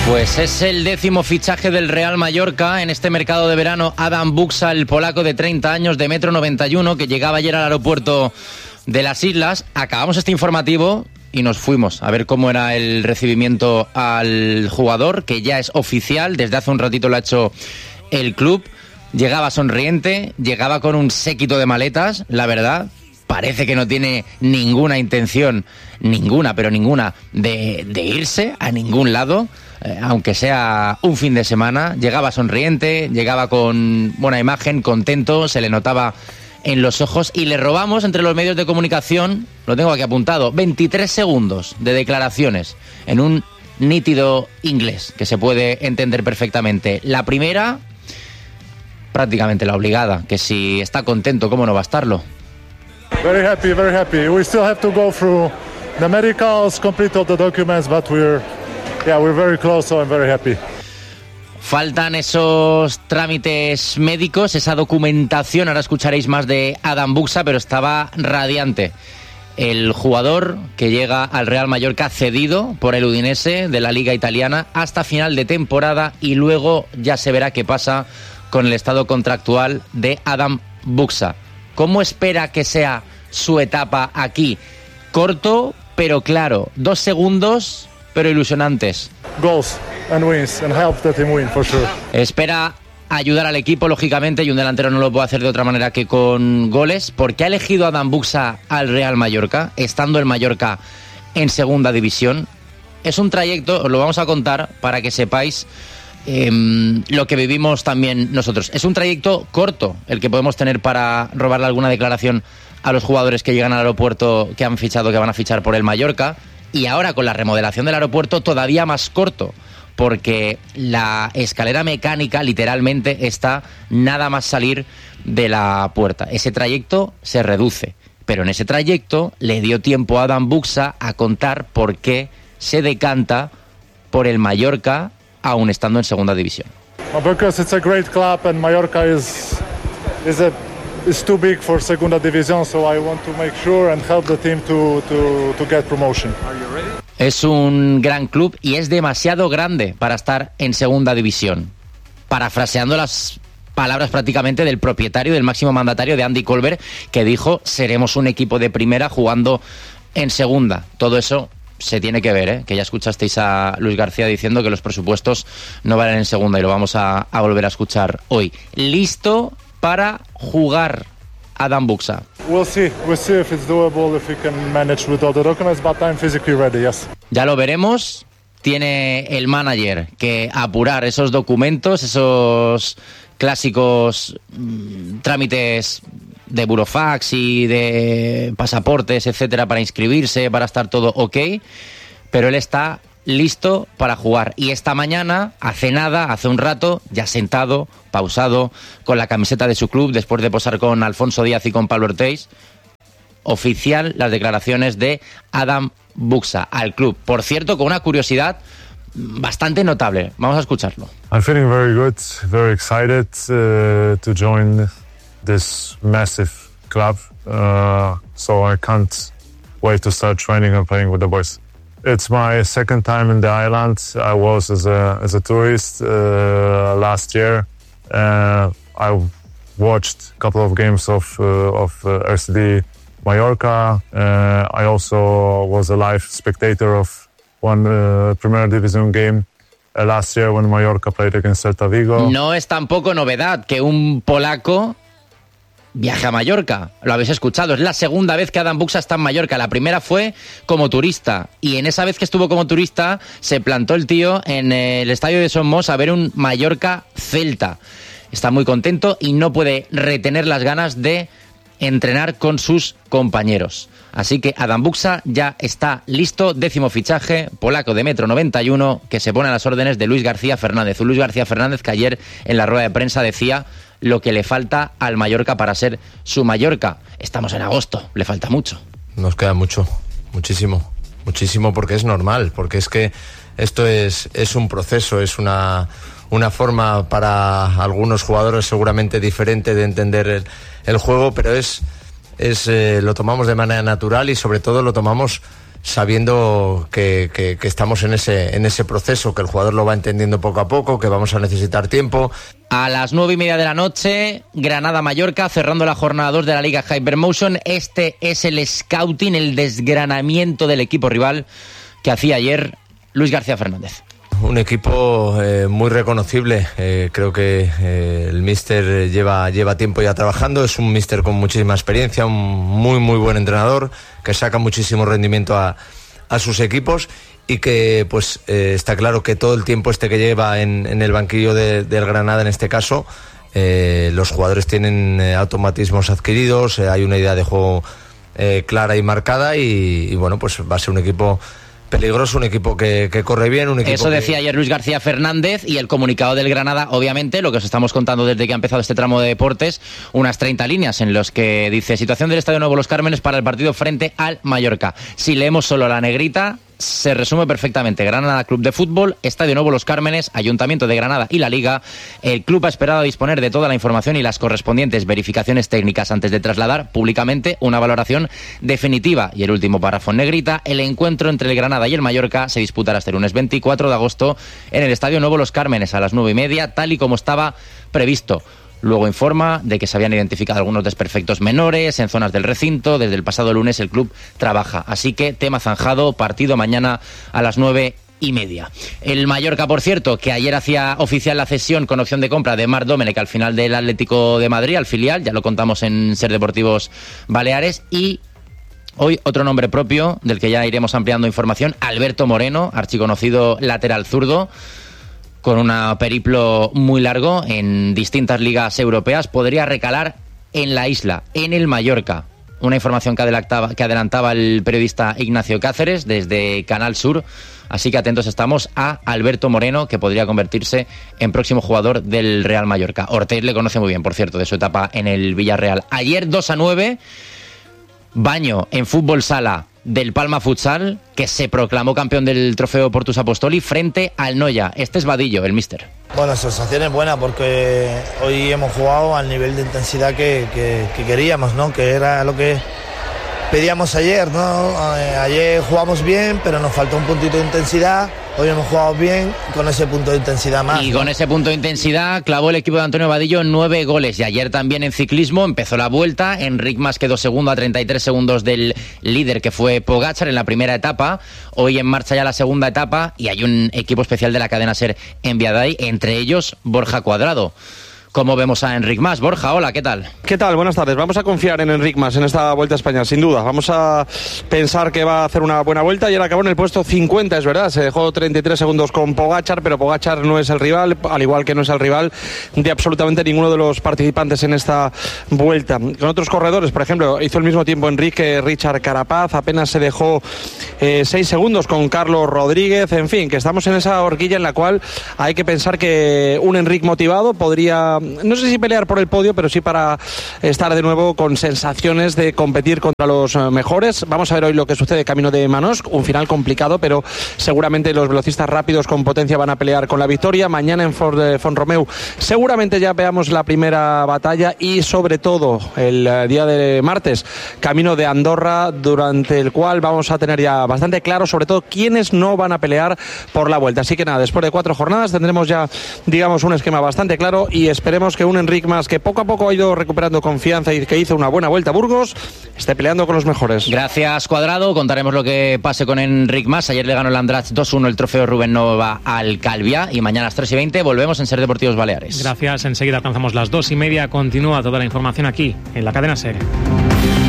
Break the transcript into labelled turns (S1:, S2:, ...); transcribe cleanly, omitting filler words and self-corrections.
S1: Pues es el 10º fichaje del Real Mallorca en este mercado de verano. Adam Buksa, el polaco de 30 años, de 1,91 m, que llegaba ayer al aeropuerto de las Islas. Acabamos este informativo y nos fuimos a ver cómo era el recibimiento al jugador, que ya es oficial. Desde hace un ratito lo ha hecho el club. Llegaba sonriente, llegaba con un séquito de maletas, la verdad. Parece que no tiene ninguna intención, ninguna, de irse a ningún lado, aunque sea un fin de semana. Llegaba sonriente, llegaba con buena imagen, contento, se le notaba en los ojos, y le robamos entre los medios de comunicación, lo tengo aquí apuntado, 23 segundos de declaraciones en un nítido inglés que se puede entender perfectamente. La primera, prácticamente la obligada, que si está contento, ¿cómo no va a estarlo?
S2: Very happy, very happy. We still have to go through the medicals, complete all the documents, but we're very close, so I'm very happy.
S1: Faltan esos trámites médicos, esa documentación. Ahora escucharéis más de Adam Buksa, pero estaba radiante. El jugador que llega al Real Mallorca cedido por el Udinese de la Liga Italiana hasta final de temporada, y luego ya se verá qué pasa con el estado contractual de Adam Buksa. ¿Cómo espera que sea su etapa aquí? Corto, pero claro. 2 segundos, pero ilusionantes.
S2: Goals and wins and help the team win for sure.
S1: Espera ayudar al equipo, lógicamente, y un delantero no lo puede hacer de otra manera que con goles. ¿Por qué ha elegido Adam Buksa al Real Mallorca, estando el Mallorca en segunda división? Es un trayecto, os lo vamos a contar para que sepáis lo que vivimos también nosotros. Es un trayecto corto el que podemos tener para robarle alguna declaración a los jugadores que llegan al aeropuerto, que han fichado, que van a fichar por el Mallorca, y ahora con la remodelación del aeropuerto todavía más corto, porque la escalera mecánica literalmente está nada más salir de la puerta. Ese trayecto se reduce, pero en ese trayecto le dio tiempo a Adam Buksa a contar por qué se decanta por el Mallorca aún estando en segunda división.
S2: Because it's a great club and Mallorca is too big for segunda división, so I want to make sure and help the team to get promotion.
S1: Es un gran club y es demasiado grande para estar en segunda división. Parafraseando las palabras prácticamente del propietario, del máximo mandatario de Andy Colbert, que dijo: seremos un equipo de primera jugando en segunda. Todo eso se tiene que ver, que ya escuchasteis a Luis García diciendo que los presupuestos no valen en segunda, y lo vamos a volver a escuchar hoy. Listo para jugar Adam Buksa.
S2: We'll see if it's doable, if we can manage with all the documents, but I'm physically ready, yes.
S1: Ya lo veremos. Tiene el manager que apurar esos documentos, esos clásicos trámites de burofax y de pasaportes, etcétera, para inscribirse, para estar todo ok, pero él está listo para jugar. Y esta mañana, hace un rato, ya sentado, pausado, con la camiseta de su club, después de posar con Alfonso Díaz y con Pablo Ortiz, oficial las declaraciones de Adam Buksa al club. Por cierto, con una curiosidad bastante notable. Vamos a escucharlo.
S2: I'm feeling very good, very excited to join this massive club, so I can't wait to start training and playing with the boys. It's my second time in the island. I was as a tourist last year. I watched a couple of games of RCD Mallorca. I also was a live spectator of one Primera División game last year when Mallorca played against Celta Vigo.
S1: No es tampoco novedad que un polaco viaje a Mallorca. Lo habéis escuchado, es la segunda vez que Adam Buksa está en Mallorca. La primera fue como turista, y en esa vez que estuvo como turista se plantó el tío en el estadio de Somos a ver un Mallorca-Celta. Está muy contento y no puede retener las ganas de entrenar con sus compañeros. Así que Adam Buksa ya está listo, 10º fichaje, polaco de 1,91 m, que se pone a las órdenes de Luis García Fernández. Un Luis García Fernández que ayer en la rueda de prensa decía lo que le falta al Mallorca para ser su Mallorca. Estamos en agosto, le falta mucho.
S3: Nos queda mucho, muchísimo, porque es normal, porque es que esto es un proceso, es una forma para algunos jugadores seguramente diferente de entender el juego, pero lo tomamos de manera natural, y sobre todo lo tomamos sabiendo que estamos en ese proceso, que el jugador lo va entendiendo poco a poco, que vamos a necesitar tiempo.
S1: A las 9:30 de la noche, Granada-Mallorca, cerrando la jornada 2 de la Liga Hypermotion. Este es el scouting, el desgranamiento del equipo rival que hacía ayer Luis García Fernández.
S3: Un equipo muy reconocible. Creo que el míster lleva tiempo ya trabajando. Es un míster con muchísima experiencia, un muy buen entrenador que saca muchísimo rendimiento a sus equipos y que pues está claro que todo el tiempo que lleva en el banquillo del Granada, en este caso, los jugadores tienen automatismos adquiridos, hay una idea de juego clara y marcada y bueno, pues va a ser un equipo peligroso, un equipo que corre bien, un equipo.
S1: Eso decía ayer Luis García Fernández, y el comunicado del Granada, obviamente, lo que os estamos contando desde que ha empezado este tramo de deportes, unas 30 líneas en los que dice: situación del Estadio Nuevo Los Cármenes para el partido frente al Mallorca. Si leemos solo la negrita, se resume perfectamente. Granada Club de Fútbol, Estadio Nuevo Los Cármenes, Ayuntamiento de Granada y la Liga. El club ha esperado a disponer de toda la información y las correspondientes verificaciones técnicas antes de trasladar públicamente una valoración definitiva. Y el último párrafo en negrita: el encuentro entre el Granada y el Mallorca se disputará este lunes 24 de agosto en el Estadio Nuevo Los Cármenes a las 9:30, tal y como estaba previsto. Luego informa de que se habían identificado algunos desperfectos menores en zonas del recinto. Desde el pasado lunes el club trabaja. Así que tema zanjado, partido mañana a las 9:30. El Mallorca, por cierto, que ayer hacía oficial la cesión con opción de compra de Marc Domènech al final del Atlético de Madrid, al filial, ya lo contamos en Ser Deportivos Baleares. Y hoy otro nombre propio del que ya iremos ampliando información: Alberto Moreno, archiconocido lateral zurdo, con un periplo muy largo en distintas ligas europeas, podría recalar en la isla, en el Mallorca. Una información que adelantaba el periodista Ignacio Cáceres desde Canal Sur. Así que atentos estamos a Alberto Moreno, que podría convertirse en próximo jugador del Real Mallorca. Ortiz le conoce muy bien, por cierto, de su etapa en el Villarreal. Ayer 2-9, baño en fútbol sala del Palma Futsal, que se proclamó campeón del trofeo Portus Apostoli frente al Noia. Este es Vadillo, el míster.
S4: Bueno, sensación es buena porque hoy hemos jugado al nivel de intensidad que queríamos, ¿no? Que era lo que pedíamos ayer, ¿no? Ayer jugamos bien, pero nos faltó un puntito de intensidad. Hoy hemos jugado bien con ese punto de intensidad más.
S1: Y con ese punto de intensidad clavó el equipo de Antonio Vadillo 9 goles. Y ayer también en ciclismo empezó la vuelta. Enric Mas quedó segundo a 33 segundos del líder, que fue Pogačar, en la primera etapa. Hoy en marcha ya la segunda etapa y hay un equipo especial de la cadena SER en Viaday, entre ellos Borja Cuadrado. ¿Cómo vemos a Enric Mas? Borja, hola, ¿qué tal?
S5: ¿Qué tal? Buenas tardes. Vamos a confiar en Enric Mas en esta Vuelta a España, sin duda. Vamos a pensar que va a hacer una buena vuelta. Ayer acabó en el puesto 50, es verdad. Se dejó 33 segundos con Pogačar, pero Pogačar no es el rival, al igual que no es el rival de absolutamente ninguno de los participantes en esta vuelta. Con otros corredores, por ejemplo, hizo el mismo tiempo Richard Carapaz, apenas se dejó 6 segundos con Carlos Rodríguez. En fin, que estamos en esa horquilla en la cual hay que pensar que un Enric motivado podría, no sé si pelear por el podio, pero sí para estar de nuevo con sensaciones de competir contra los mejores. Vamos a ver hoy lo que sucede camino de Manosc, un final complicado, pero seguramente los velocistas rápidos con potencia van a pelear con la victoria. Mañana en Font-Romeu seguramente ya veamos la primera batalla y sobre todo el día de martes camino de Andorra, durante el cual vamos a tener ya bastante claro sobre todo quiénes no van a pelear por la vuelta. Así que nada, después de 4 jornadas tendremos ya, digamos, un esquema bastante claro y esperemos que un Enric Mas, que poco a poco ha ido recuperando confianza y que hizo una buena vuelta a Burgos, esté peleando con los mejores.
S1: Gracias, Cuadrado. Contaremos lo que pase con Enric Mas. Ayer le ganó el Andratx 2-1 el trofeo Rubén Nova al Calvia y mañana a las 3:20 volvemos en Ser Deportivos Baleares.
S6: Gracias, enseguida alcanzamos las 2:30. Continúa toda la información aquí en la cadena SER.